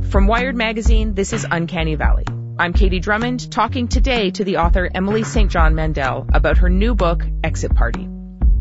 From Wired Magazine, this is Uncanny Valley. I'm Katie Drummond, talking today to the author Emily St. John Mandel about her new book, Exit Party.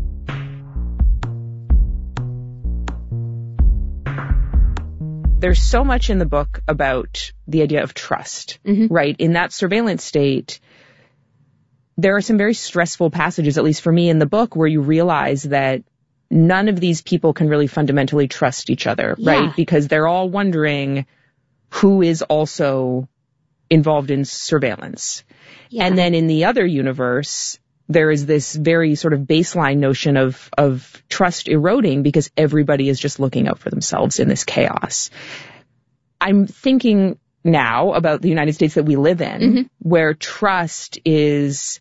There's so much in the book about the idea of trust, right? In that surveillance state, there are some very stressful passages, at least for me in the book, where you realize that none of these people can really fundamentally trust each other, right? Because they're all wondering who is also involved in surveillance. Yeah. And then in the other universe, there is this very sort of baseline notion of trust eroding because everybody is just looking out for themselves in this chaos. I'm thinking now about the United States that we live in, where trust is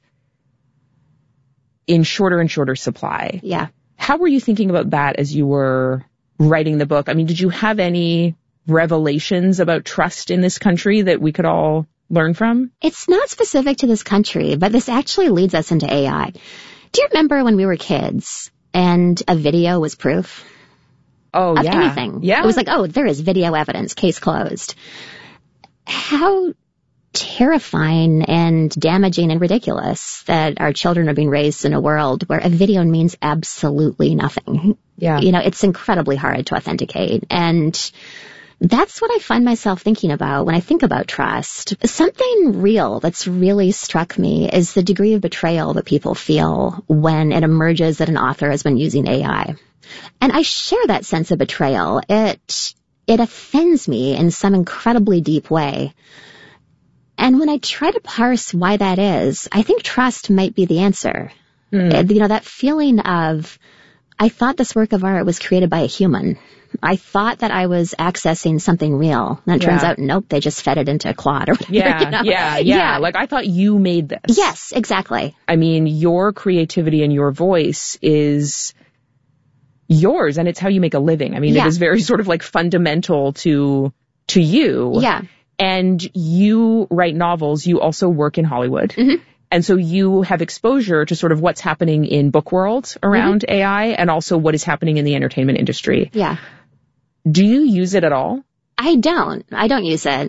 in shorter and shorter supply. Yeah. How were you thinking about that as you were writing the book? I mean, did you have any revelations about trust in this country that we could all learn from? It's not specific to this country, but this actually leads us into AI. Do you remember when we were kids and a video was proof? Oh, of yeah. anything? Yeah. It was like, oh, there is video evidence, case closed. How terrifying and damaging and ridiculous that our children are being raised in a world where a video means absolutely nothing. Yeah. You know, it's incredibly hard to authenticate. And that's what I find myself thinking about when I think about trust. Something real that's really struck me is the degree of betrayal that people feel when it emerges that an author has been using AI. And I share that sense of betrayal. It offends me in some incredibly deep way. And when I try to parse why that is, I think trust might be the answer. You know, that feeling of, I thought this work of art was created by a human. I thought that I was accessing something real. And it turns out, nope, they just fed it into Claude or whatever. Yeah, you know? yeah. Like, I thought you made this. Yes, exactly. I mean, your creativity and your voice is yours, and it's how you make a living. I mean, it is very sort of like fundamental to you. Yeah. And you write novels. You also work in Hollywood. And so you have exposure to sort of what's happening in book world around AI and also what is happening in the entertainment industry. Yeah. Do you use it at all? I don't use it.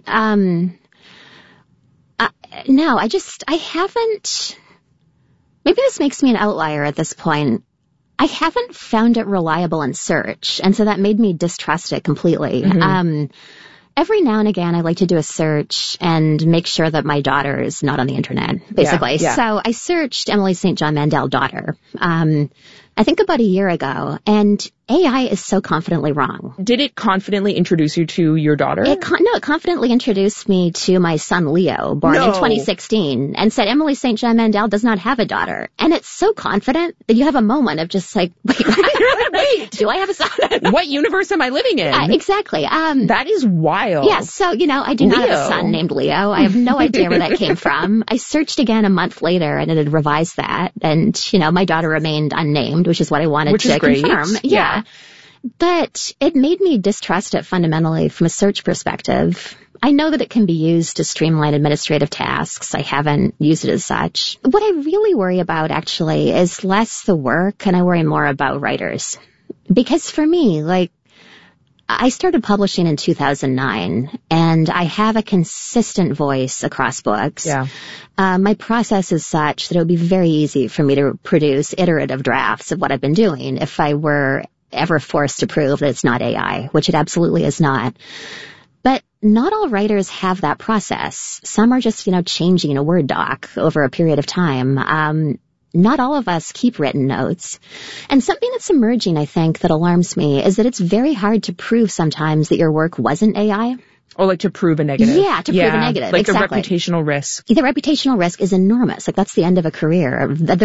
No, I haven't, maybe this makes me an outlier at this point. I haven't found it reliable in search. And so that made me distrust it completely. Every now and again, I like to do a search and make sure that my daughter is not on the internet, basically. Yeah. So I searched Emily St. John Mandel daughter, I think about a year ago, and AI is so confidently wrong. Did it confidently introduce you to your daughter? It confidently introduced me to my son Leo, born in 2016, and said Emily St. John Mandel does not have a daughter. And it's so confident that you have a moment of just like, wait, do I have a son? What universe am I living in? Exactly. That is wild. Yeah, so, you know, I do not have a son named Leo. I have no idea where that came from. I searched again a month later, and it had revised that. And, you know, my daughter remained unnamed, which is what I wanted to confirm. Yeah. But it made me distrust it fundamentally from a search perspective. I know that it can be used to streamline administrative tasks. I haven't used it as such. What I really worry about, actually, is less the work, and I worry more about writers. Because for me, like, I started publishing in 2009, and I have a consistent voice across books. Yeah. My process is such that it would be very easy for me to produce iterative drafts of what I've been doing if I were ever forced to prove that it's not AI, which it absolutely is not. But not all writers have that process. Some are just, you know, changing a Word doc over a period of time. Not all of us keep written notes. And something that's emerging, I think, that alarms me is that it's very hard to prove sometimes that your work wasn't AI. Or like to prove a negative. Yeah, to prove a negative. Like exactly. the reputational risk. The reputational risk is enormous. Like, that's the end of a career. The